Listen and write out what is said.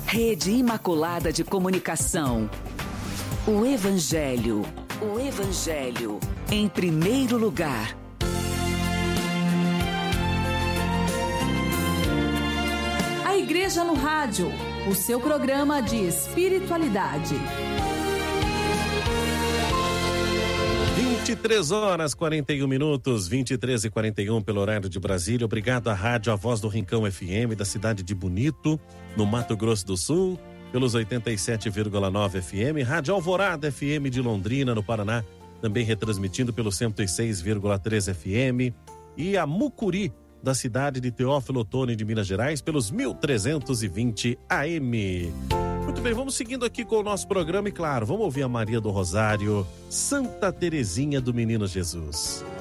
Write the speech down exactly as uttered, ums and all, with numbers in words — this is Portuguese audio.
Rede Imaculada de Comunicação. O Evangelho. O Evangelho. Em primeiro lugar. A Igreja no Rádio. O seu programa de espiritualidade. vinte e três horas, quarenta e um minutos, vinte e três e quarenta e um pelo horário de Brasília. Obrigado à Rádio A Voz do Rincão F M da cidade de Bonito, no Mato Grosso do Sul, pelos oitenta e sete vírgula nove F M. Rádio Alvorada F M de Londrina, no Paraná, também retransmitindo pelo cento e seis vírgula três F M. E a Mucuri, da cidade de Teófilo Otoni de Minas Gerais, pelos mil trezentos e vinte A M. Muito bem, vamos seguindo aqui com o nosso programa e, claro, vamos ouvir a Maria do Rosário, Santa Terezinha do Menino Jesus.